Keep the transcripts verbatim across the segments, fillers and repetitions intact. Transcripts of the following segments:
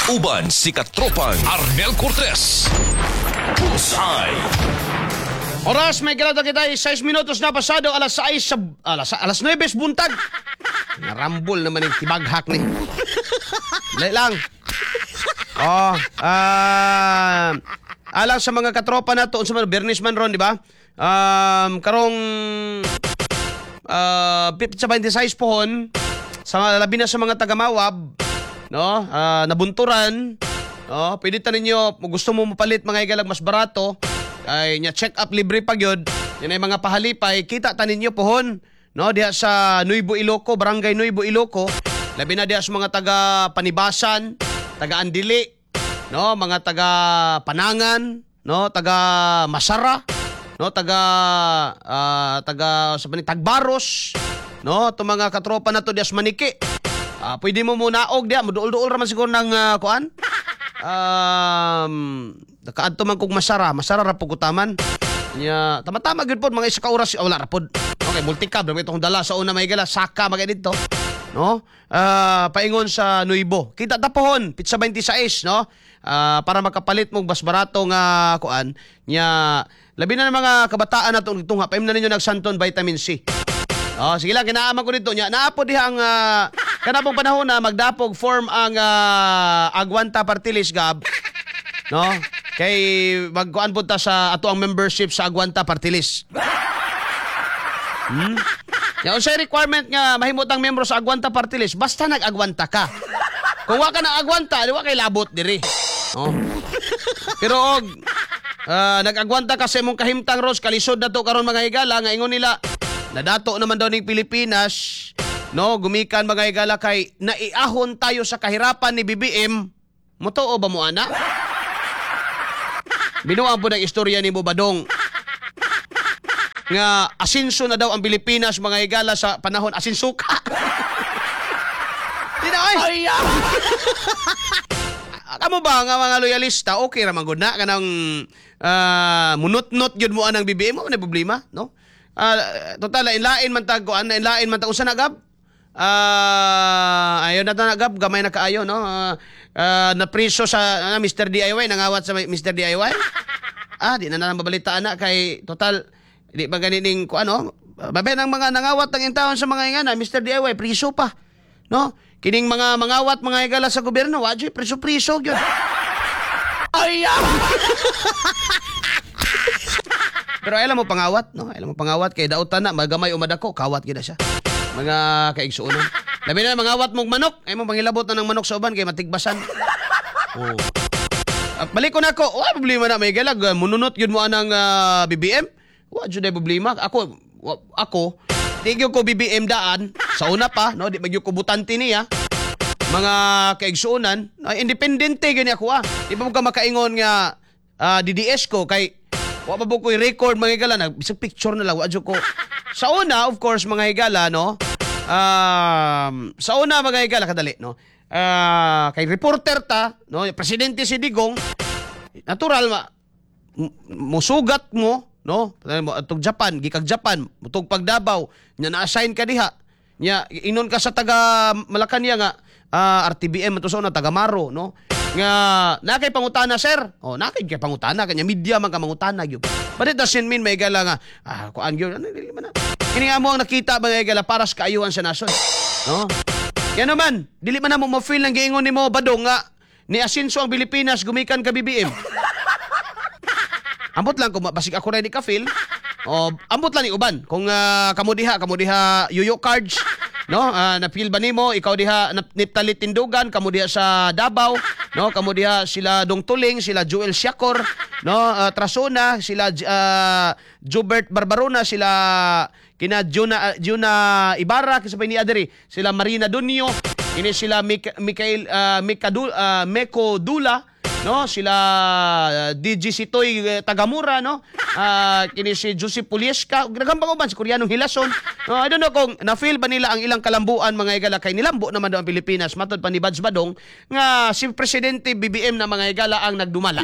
Uban si Katropang Arnel Cortez. Bullseye. Oras, may galata kita, sais minutos na pasado, alas sais sa, alas, alas nuwebes buntag. Narambol naman yung tibaghak ni. Dali lang. Oh, ah, alang sa mga katropa na to, sa mga Bernis man ron, di ba? Um, karong uh, sa twenty-six pohon, sa labi na sa mga tagamawab, no? Uh, nabunturan, no? Pwede ta ninyo, gusto mo mapalit mga igalag mas barato, ay nya check up libre pa gyud. Yan ay mga pahalipay, kita ta ninyo pohon, no? Diha sa Nuevo Iloco, Barangay Nuevo Iloco, labi na diha sa mga taga Panibasan, taga Andili, no? Mga taga Panangan, no? Taga Masara, no? Taga uh, taga sa paning Tagbaros, no? To mga katropa na to diha sa Maniki. Uh, pwede mo muna og diha, muduol-duol ra man siguro ng uh, kuan. Um, nakaadto man kog Masara, Masara ra pug utaman. Nya tama-tama gyud pod mga isa ka oras, oh, wala ra pod. Okay, multicab dami itong dala sa una may gala, saka magay dito. No? Uh, paingon sa Nuibo. Kita tapohon, pizza twenty-six, no? Uh, para makapalit mong bas barato nga kuan. Nya labi na ng mga kabataan nato itong ha, paim na ninyo nagsanton vitamin C. Oh, sige lang, kinaaman ko dito. Nya naapo diha ang uh, kanapong panahon na magdapog form ang uh, Agwanta Party List Gab. No? Kay magkuan punta sa ato ang membership sa Agwanta Party List. Hmm? Yan unsay requirement nga mahimutang membro sa Agwanta Party List, basta nag-agwanta ka. Kung wa ka nag-agwanta, di wa kay labot diri. Oh. Pero og uh, nag-agwanta ka sa imong kahimtang Ros, kalisod na to karon mga higala nga ingon nila nadato naman daw ning Pilipinas, no, gumikan mga higala kay naiahon tayo sa kahirapan ni B B M. Motoo ba mo ana? Binuang po ng istorya ni Badong nga asinso na daw ang Pilipinas mga higala sa panahon asinsuka. Di na ay. Kamo ba nga mga loyalista, okay ra man gud na kanang uh, munot-not gyud mo anang B B M mo na problema, no? Uh, total lain-lain man tag kuan, lain-lain man tag usa na gab. Ah, uh, ayo na ta gab, gamay na kaayo, no? Uh, uh, na priso sa uh, Mister D I Y, nangawat sa Mister D I Y. Ah, di na na mabalitaan na kay total di ba ganining ko ano, babay ng mga nangawat ng intawon sa mga ingana, Mister D I Y priso pa, no? Kining mga mangawat mga higala sa gobyerno, wa jud priso-priso gyud. Ay! Pero alam mo pangawat, no? Alam mo pangawat kay dautan na magamay o madako, kawat gid siya. Mga kaigsuonon. Labi na mangawat mong manok, ay mo pangilabot na ng manok sa uban kay matigbasan. Oh. At balik ko na ako, wa problema na may galag, mununot yun mo anang uh, B B M. Wa jud ay problema. Ako wa, ako tigyo ko B B M daan sa una pa, no, di magyo ko butante niya. Mga kaigsuonan, uh, independente gani ako ah. Di ba mo ka makaingon nga uh, D D S ko kay wa pa ko record mga higala na bisag picture na lang wa jud ko. Sa una of course mga higala, no. Um, sa una mga higala kadali, no. Uh, kay reporter ta, no, presidente si Digong, natural ma musugat mo, no, atog Japan, gikag Japan, mutog pagdabaw, nya na-assign ka diha, nya inon ka sa taga Malacanang nga, uh, R T B M to sa una taga Maro, no, nga nakay pangutana sir, oh nakay kay pangutana kanya media man ka mangutana gyud. But it doesn't mean may gala nga ah kuan gyud ano dili man na. Kini nga mo ang nakita ba nga gala para sa kaayuhan sa nason, no? Yan naman, dili man na mo ma-feel ng giingon nimo Badong nga ni asinso ang Pilipinas gumikan ka B B M. Ambot lang kung basig ako ra di ka feel. O ambot lang ni uban kung uh, kamo diha, kamo diha yuyo cards, no? Uh, na feel ba nimo ikaw diha Niptalit Tindugan, kamo diha sa Davao, no? Kamo diha sila Dong Tuling, sila Joel Siacor, no? Uh, Trasona, sila uh, Jobert Barbarona, sila kina Juna Juna Ibarra, kisabay ni Adri, sila Marina Dunio, ini sila Mik Mikael uh, Mikadul uh, Meko Dula, no, sila uh, D G Sitoy uh, Tagamura, no, uh, kini si Joseph Pulieska, nagambang uban si Koreanong Hilason. No, I don't know kung na-feel ba nila ang ilang kalambuan mga higala kay nilambo naman daw ang Pilipinas matod pa ni Bads Badong nga si Presidente B B M na mga higala ang nagdumala.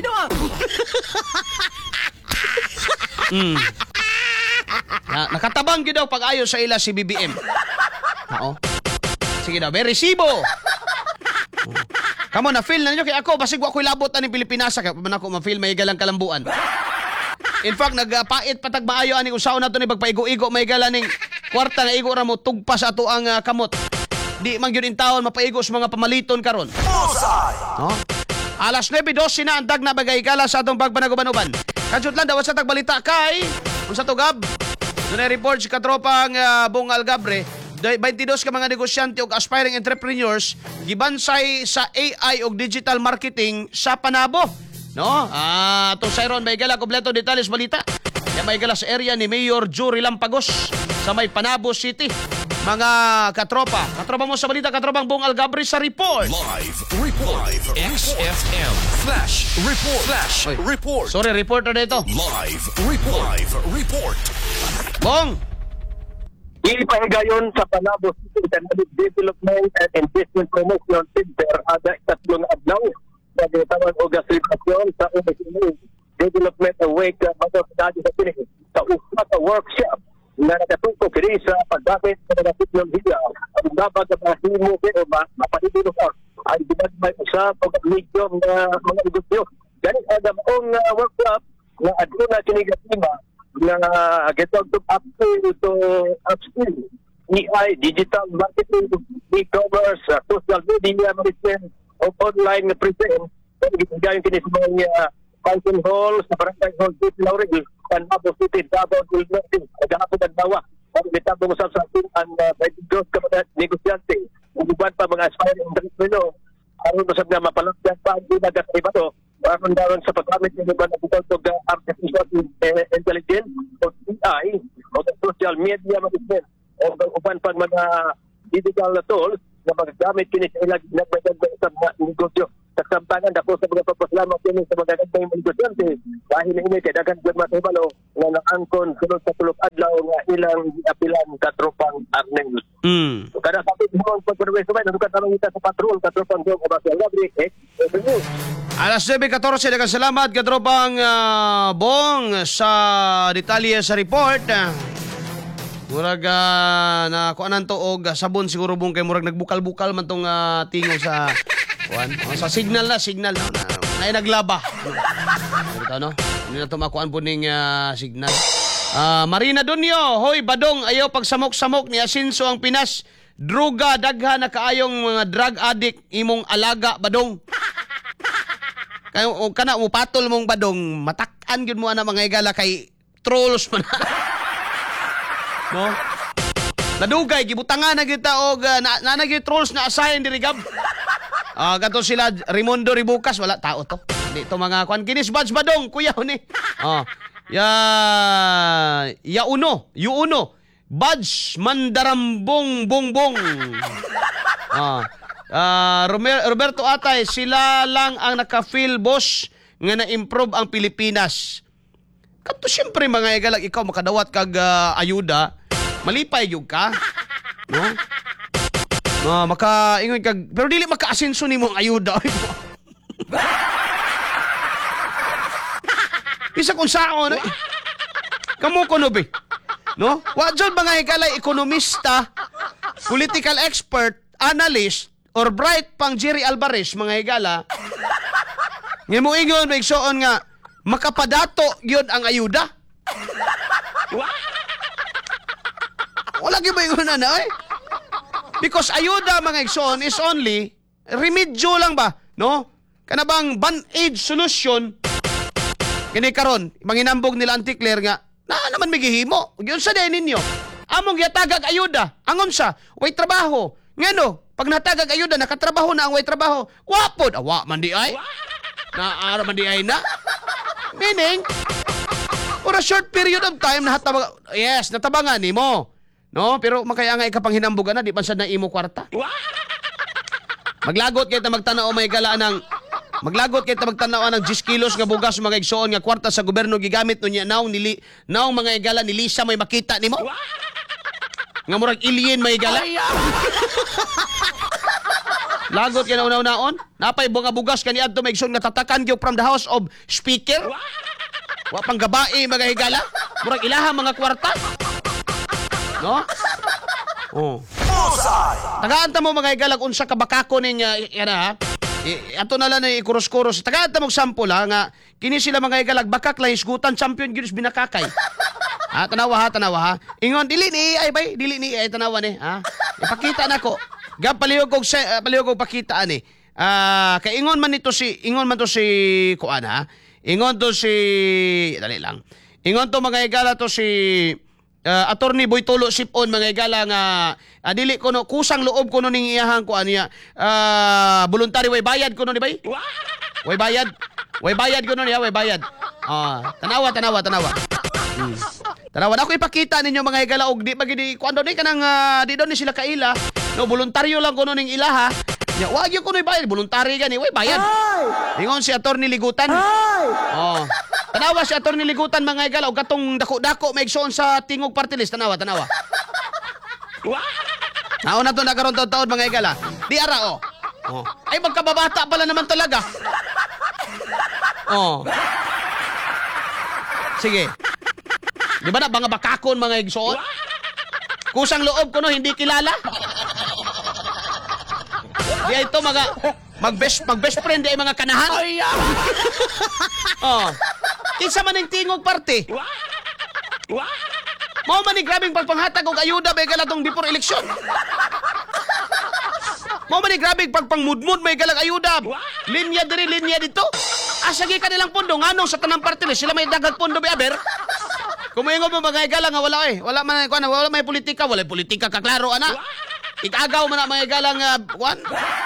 mm. Na, nakatabang gyud daw pag-ayo sa ila si B B M. Oo. Sige daw, may resibo. Kamo na feel na ninyo kay ako basig wa ko'y labot ani Pilipinas kay man ako ma-feel may galang kalambuan. In fact nagpait patag maayo ani usaon nato ni pagpaigo-igo may galaning kwarta nga igo ra mo tugpa sa ato ang uh, kamot. Di man gyud in taon mapaigo sa mga pamaliton karon. No? Alas nueve twelve na ang dag na bagay gala sa atong pagpanaguban-uban. Kadjud lang daw sa tagbalita kay unsa to gab? Dunay report si katropang uh, Bong Algabre twenty-two ka mga negosyante ug aspiring entrepreneurs gibansay sa A I ug digital marketing sa Panabo. No? Ah, to sayron may gala kompleto detalles balita. Ya may gala sa area ni Mayor Jory Lampagos sa may Panabo City. Mga katropa, katropa mo sa balita, katropang Bong Algabre sa report. Live report. X F M Flash report. Flash Oy. report. Sorry, reporter dito. Live report. Live report. Bong, Ipahigayon sa Panabo City Economic Development and Investment Promotion Center ada tatlong adlaw sa gitawag og celebration sa U S A Development Week sa sa Pilipinas sa usa ka workshop na nakatutok kini sa paggamit sa mga teknolohiya ang dapat sa mahimo o mapanitino ay gibagmay usab og medium na mga negosyo. Gani ada ang uh, workshop na aduna kini gatima na getog to upskill to upskill E I, digital marketing, e-commerce, uh, social media management, o online presence. Kaya ginagamit kini sa mga function hall sa barangay hall City Laurel, Panabo City, Davao del Norte, Agahapon at Bawa. Ang bitang usap sa ating ang twenty-two ka mga negosyante, uban pa mga aspiring entrepreneur, aron usap na mapalagyan pa ang dinagat iba to, aron daron sa paggamit ng iba na bitog ng artificial intelligence o A I o social media management o uban pang mga digital na tools na magagamit kini sa ilang nagbayad sa mga negosyo. Sa samtangan ako sa mga pagpasalamat kini sa mga gagawin mga negosyante dahil na ini kay daghang mga mahibalo nga naangkon sunod sa tulog adlaw nga ilang apilan katropang Arnel. mm. So, kada sa ating mga pagpapasalamat sabay nasukat naman kita sa patrol katropang Dong o Basel Labri eh, eh, Alas nueve fourteen, daghang salamat katropang uh, Bong sa detalye sa report. Murag uh, na kuanan to og sabon siguro Bong kay murag nagbukal-bukal man tong uh, tingog sa kuan. Oh, sa signal na, signal no. Na, na, na naglaba. Ito no. Hindi na to makuan po ning uh, signal. Uh, Marina Dunyo, hoy Badong, ayaw pagsamok-samok ni Asinso ang Pinas. Druga daghan na kaayong mga drug addict imong alaga Badong. Kaya o kana mo patol mong Badong, matak-an gyud mo ana mga igala kay trolls man. No? Nadugay gibutangan na kita og uh, na, na, na trolls na assign diri gab. Ah, uh, gato sila Raimundo Ribukas wala tao to. Dito mga kwan kinis badge Badong kuya ni. Ah. Ya ya uno, yu uno. Badge Mandarambong bongbong. Ah. Uh, Roberto Atay, sila lang ang naka-feel boss nga na-improve ang Pilipinas. Kato siyempre mga igalag ikaw makadawat kag uh, ayuda, malipay gyud ka. No? No, maka ingon kag pero dili maka-asenso nimo ang ayuda. Isa kung saon. Eh. Kamo ko no be. No? Wa jud mga igalay ekonomista, political expert, analyst or bright pang Jerry Alvarez mga higala nga mo ingon maigsoon nga makapadato gyud ang ayuda. Wala gyud ba ingon na eh? Because ayuda mga igsoon is only remedyo lang ba, no? Kana bang band-aid solution kini karon manginambog nila antikler nga na naman migihimo. Gyud sa day ninyo. Among giatagag ayuda, angon sa way trabaho. Ngano pag natagag ayuda, nakatrabaho na ang way trabaho. Wapod, awa man di ay. Naara man di ay na. Meaning, for a short period of time, nahatabag, yes, natabangan ni mo. No? Pero makaya nga ikapang hinambugan na, di pa siya na imo kwarta. Maglagot kayo na magtanaw may galaan ng, maglagot kayo na magtanaw ng ten kilos nga bugas mga igsoon nga kwarta sa gobyerno gigamit no niya naong, nili, naong mga igala ni Lisa may makita ni mo. Nga murag alien may igala. Lagot ka na una-unaon. Napay bunga bugas ka ni Adto Maigsoon nga tatakan gyud from the house of speaker. Wa pang gabae mga higala. Murag ilaha mga kwarta. No? Oh. Tagaan ta mo mga higala unsa ka bakako ninya yan ha. I, ato na lang na ikuros-kuros. Taga ta mong sample ha nga kini sila mga igalag bakak lang isgutan champion gyud binakakay. Ha, tanawa ha, tanawa ha. Ingon dili ni ay bay, dili ni ay tanawa ni, ha. Ipakita nako. Gap palihog kog uh, palihog kog pakita ani. Ah, kay ingon man nito si ingon man to si kuan ha. Ingon to si dali lang. Ingon to mga igala to si uh, Attorney Boytolo Sipon mga igala nga uh, dili kuno kusang loob kuno ning iyahang kuan niya. Ah, voluntary way bayad kuno ni bay. Way bayad. Way bayad kuno niya, way bayad. Ah, tanawa tanawa tanawa. Hmm. Tanawa na ako ipakita ninyo mga igala og di magidi kuan ni kanang uh, di daw ni sila kaila. No, voluntaryo lang kuno ning ilaha. Ya, wag yung kuno bayad, voluntary gani, way bayad. Ingon si Attorney Ligutan. Oh. Tanawa si Attorney Ligutan mga igala og katong dako-dako maigsoon sa tingog party list, tanawa, tanawa. Nauna to nagkaroon taon mga igala. Di ara oh. Oh. Ay magkababata pala naman talaga. Oh. Sige. Di ba na mga bakakon mga igsoon? Kusang loob ko no hindi kilala. Di ito mga mag best mag best friend ay mga kanahan. Oh. Kinsa man ning tingog parte? Mao man ni grabing pagpanghatag og ayuda may galatong before election. Mao man ni grabing pagpangmudmud may galang ayuda. Linya diri linya dito. Asa gi kanilang pondo nganong sa tanang parte sila may dagat pondo biaber. Kumingon mo mga igala nga wala eh. Wala man kuan wala may politika, wala politika ka klaro ana. Itagaw man na mga igala nga kuan.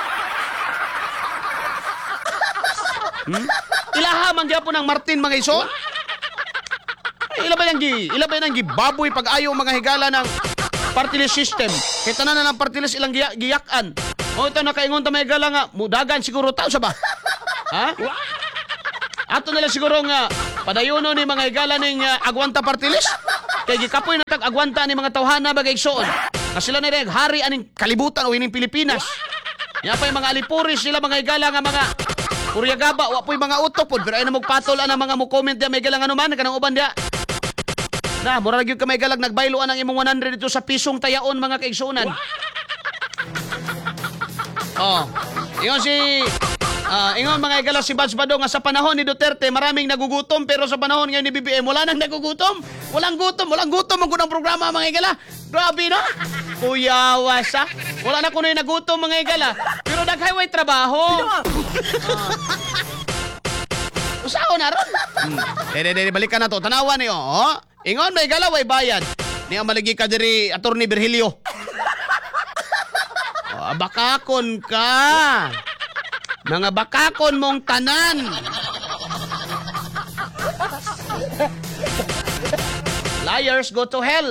Hmm? Ilaha man gyapon ng Martin mga iso. Ila ba yang gi, ila ba yang gi baboy pag ayo mga higala ng party list system. Kay tanan na ng party list ilang giyak, giyakan. O ito nakaingon ta mga higala nga mudagan siguro tao sa ba? Ha? Ato nila siguro nga padayono ni mga higala ning uh, agwanta party list. Kay gikapoy na tag agwanta ni mga tawhana bagay igsoon. Na sila na rin hari aning kalibutan o ining Pilipinas. Nya pa yung mga alipuris sila mga higala nga mga Kuryagaba, wa po'y mga utok po. Pero ay na magpatol ang mga mo comment diya may galang ano man, kanang uban diya. Na, mura gyud ka may galag nagbailuan ang imong one hundred dito sa pisong tayaon mga kaigsunan. Oh. Ingon si uh, ingon mga igala si Bads Bado nga sa panahon ni Duterte maraming nagugutom pero sa panahon ngayon ni B B M wala nang nagugutom. Walang gutom, walang gutom ang gunang programa mga igala. Grabe no? Kuyawas ha? Wala na kuno yung nagutom mga igala. Pero nag-highway trabaho. Uh. Usaho na ron. Hmm. Dede, dede, balikan na to. Tanawa niyo. Oh. Ingon, may igala, way bayad. Niya malagi ka diri, Attorney Virgilio. Oh, bakakon ka. Mga bakakon mong tanan. Liars go to hell.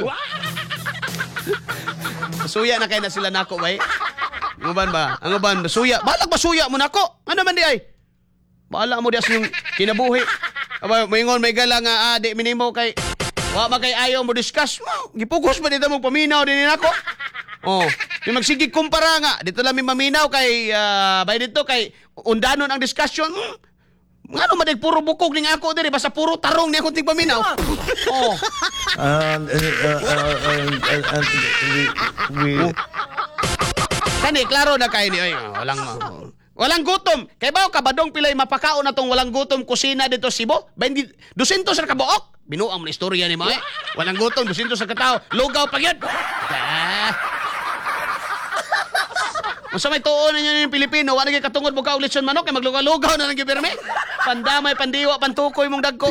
Suya na kayo na sila nako, bay. Ang uban ba? Ang uban, suya. Balag ba suya mo nako? Ano man di ay? Baala mo di as yung kinabuhi. Aba, maingon may gala nga, ah, di minimo kay, wa ba kay ayaw mo discuss mo. Gipugos ba dito mong paminaw din nako? Oh, yung magsigig kumpara nga, dito lang may maminaw kay, uh, bay dito kay, undanon ang discussion. Hmm. Nga naman, puro bukog ni ako diri, basta puro tarong ni ako tig paminaw. Oh. Um, uh, uh, uh, uh, uh, uh, we... Kani, klaro na kayo ni, ay, walang, uh, walang gutom. Kaya ba, kabadong pilay mapakaon na tong walang gutom kusina dito Cebu? Bendi, dusinto sa kabuok? Binuang mo na istorya ni mo, eh. Walang gutom, dusinto sa katao. Lugaw pag yun. Ah. Kung sa may tuon ninyo yung Pilipino, wala naging katungod mo ka ulit siyon manok, kaya maglugaw-lugaw na lang yung pirmi. Pandamay, pandiwa, pantukoy mong dagko.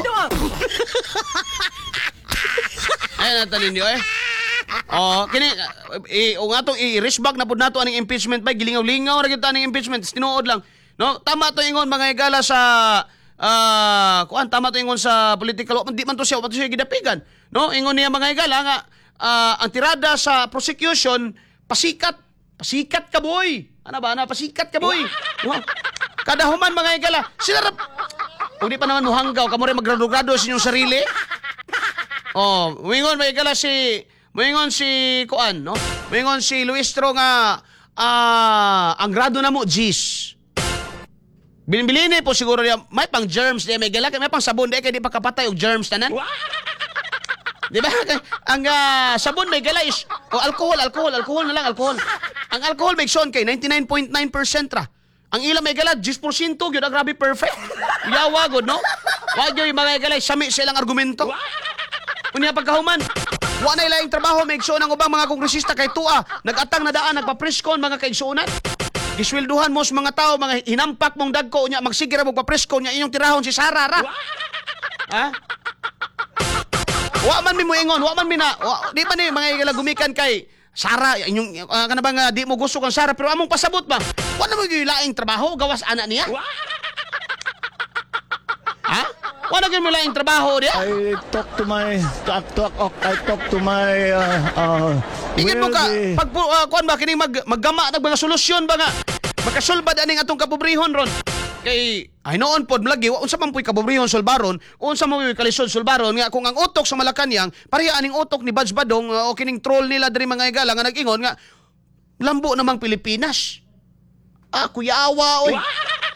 Ayan natin ninyo eh. Oh, kini i o nga tong i-risbag na pud nato aning impeachment bay gilingaw-lingaw ra gyud aning impeachment tinuod lang. No, tama to ingon mga igala sa ah uh, kuan tama to ingon sa political di man to siya, man to siya gidapigan. No, ingon niya mga igala nga uh, ang tirada sa prosecution pasikat, pasikat ka boy. Ano ba na pasikat ka boy. No? Kada human mga igala, sila rap kung di pa naman muhanggaw kamo rin maggrado-grado sa inyong sarili. Oh, ingon mga igala si Moingon si Kuan, no? Moingon si Luistro nga uh, ang grado na mo, G's. Binbilini po siguro niya, may pang germs niya, may galak, may pang sabon niya, kaya di pa kapatay og germs tanan. Di ba? Ang uh, sabon may gala is, o oh, alcohol, alcohol, alcohol na lang, alcohol. Ang alcohol may son kay ninety-nine point nine percent ra. Ang ila may gala ten percent gyud ang grabe perfect. Yawa gud no. Wa gyud yung mga galay sami silang argumento. Unya pagkahuman, wa na ilaing trabaho may igsuon ang ubang mga kongresista kay tuwa, nagatang na daan nagpa-preskon mga kaigsuonan. Giswelduhan mo sa mga tao, mga hinampak mong dagko unya magsigira mo pa-preskon nya inyong tirahon si Sara ra. Ha? Wa man mi mo ingon, wa man mi na, wa, di ba ni mga igala gumikan kay Sara, inyong uh, kana ba nga di mo gusto kang Sara pero among pasabot ba? Wa na mo gyud laing trabaho gawas ana niya. Ha? Wa na gyud mo laing trabaho diya. I talk to my talk talk I talk to my uh, uh Ingin mo ka wealthy- pag uh, kuan ba kining mag maggama nag mga solusyon ba nga makasulbad aning atong kapobrehon ron. Kay ay noon pod lagi wa unsa man puy kapobrehon sulbaron, unsa man puy kalisod sulbaron nga kung ang utok sa Malacañang pareha aning utok ni Buds Badong uh, o kining troll nila diri mga igala nga nag-ingon nga lambo namang Pilipinas. Ah, kuyawa oy.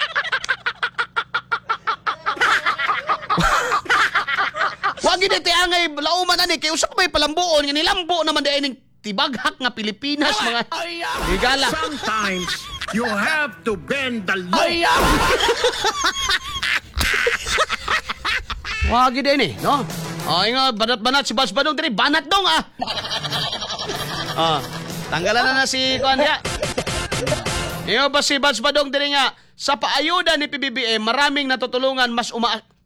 Wa gid iti angay lauman ani kay usa pa may palambuon nga nilambo naman di ning tibaghak nga Pilipinas mga igala. Sometimes you have to bend the law. Wa gid ni, no? Ay nga banat-banat si Buds Badong diri, banat dong ah. Ah, tanggalan na na si kuan diya. Iyo ba si Buds Badong diri nga sa paayuda ni P B B M maraming natutulungan mas uma